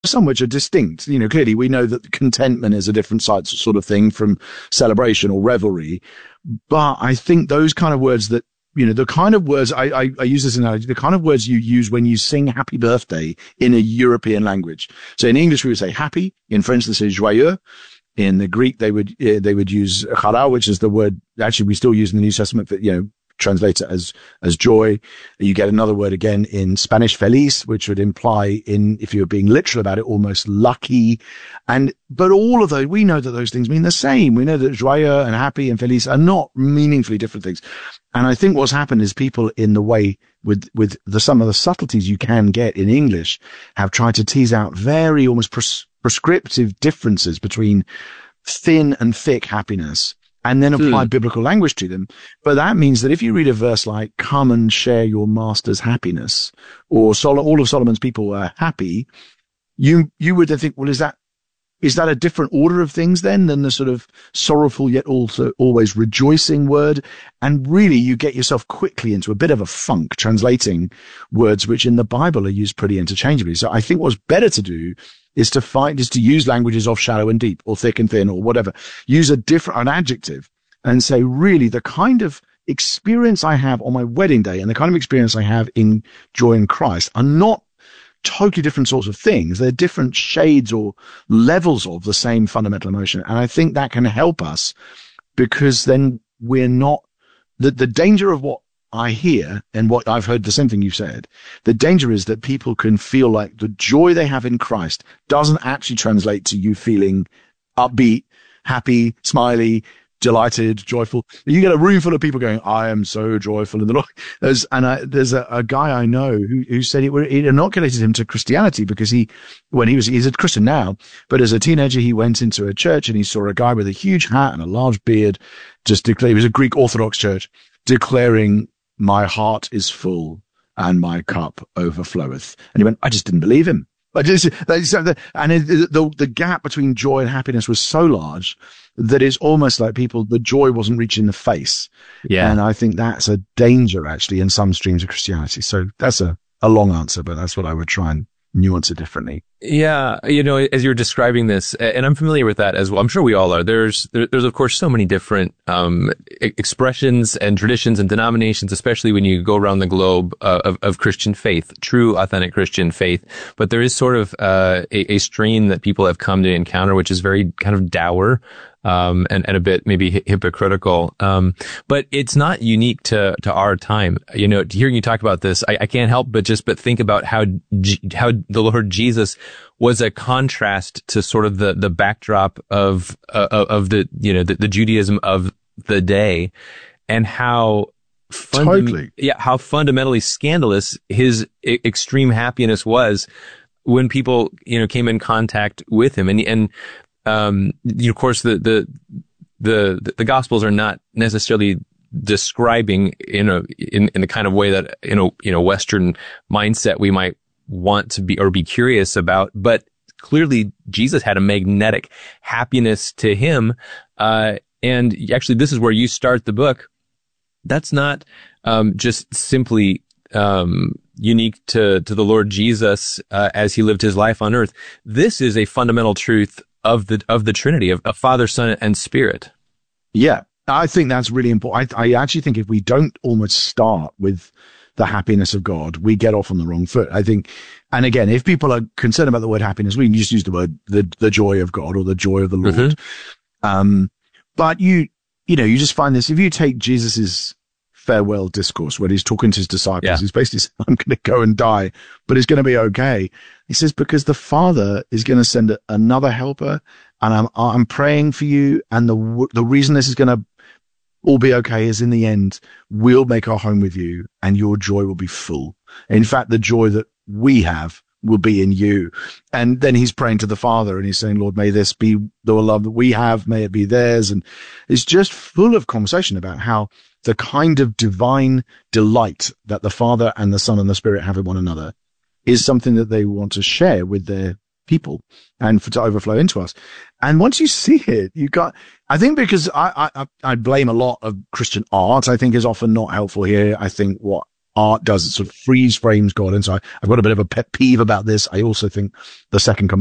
some which are distinct. Clearly we know that contentment is a different sort of thing from celebration or revelry. But I think those kind of words that, the kind of words, I use this analogy, the kind of words you use when you sing happy birthday in a European language. So in English, we would say happy. In French, they say joyeux. In the Greek, they would use chara, which is the word actually we still use in the New Testament for, translate it as joy. You get another word again in Spanish, feliz, which would imply if you're being literal about it, almost lucky. But all of those, we know that those things mean the same. We know that joyeux and happy and feliz are not meaningfully different things. And I think what's happened is people in the way with some of the subtleties you can get in English have tried to tease out very almost prescriptive differences between thin and thick happiness, and then apply biblical language to them. But that means that if you read a verse like, come and share your master's happiness, or all of Solomon's people were happy, you would then think, well, is that a different order of things then than the sort of sorrowful yet also always rejoicing word? And really you get yourself quickly into a bit of a funk translating words which in the Bible are used pretty interchangeably. So I think what's better to do is to use languages of shallow and deep, or thick and thin, or whatever. Use an adjective and say, really, the kind of experience I have on my wedding day and the kind of experience I have in joy in Christ are not totally different sorts of things. They're different shades or levels of the same fundamental emotion. And I think that can help us, because then we're not the danger of what I hear, and what I've heard, the same thing you've said, the danger is that people can feel like the joy they have in Christ doesn't actually translate to you feeling upbeat, happy, smiley, delighted, joyful. You get a room full of people going, I am so joyful in the Lord. There's a guy I know who said it inoculated him to Christianity, because he's a Christian now, but as a teenager, he went into a church and he saw a guy with a huge hat and a large beard just declare, it was a Greek Orthodox church, declaring, my heart is full and my cup overfloweth. And he went, I just didn't believe him. The gap between joy and happiness was so large that it's almost like the joy wasn't reaching the face. Yeah. And I think that's a danger actually in some streams of Christianity. So that's a long answer, but that's what I would try and nuance it differently. Yeah. As you're describing this, and I'm familiar with that as well. I'm sure we all are. There's of course so many different, expressions and traditions and denominations, especially when you go around the globe, of Christian faith, true, authentic Christian faith. But there is sort of, a strain that people have come to encounter, which is very kind of dour, and a bit maybe hypocritical. But it's not unique to our time. Hearing you talk about this, I can't help but think about how the Lord Jesus was a contrast to sort of the backdrop of the Judaism of the day, and how how fundamentally scandalous his extreme happiness was when people, came in contact with him. And of course, the Gospels are not necessarily describing in the kind of way that in a Western mindset we might want to be curious about, but clearly Jesus had a magnetic happiness to him. And actually, this is where you start the book. That's not just simply unique to the Lord Jesus as he lived his life on earth. This is a fundamental truth of the Trinity, of Father, Son, and Spirit. Yeah, I think that's really important. I actually think if we don't almost start with the happiness of God, we get off on the wrong foot. I think, and again, if people are concerned about the word happiness, we can just use the word the joy of God or the joy of the Lord. Mm-hmm. But you just find this, if you take Jesus's farewell discourse when he's talking to his disciples, he's basically saying, I'm going to go and die, but it's going to be okay. He says, because the Father is going to send another helper, and I'm praying for you. And the reason this is going to all be okay is in the end, we'll make our home with you and your joy will be full. In fact, the joy that we have will be in you. And then he's praying to the Father and he's saying, Lord, may this be the love that we have. May it be theirs. And it's just full of conversation about how the kind of divine delight that the Father and the Son and the Spirit have in one another is something that they want to share with their people and to overflow into us. And once you see it, I think, because I blame a lot of Christian art, I think is often not helpful here. I think what art does. It sort of freeze frames God. And so I've got a bit of a pet peeve about this. I also think the second command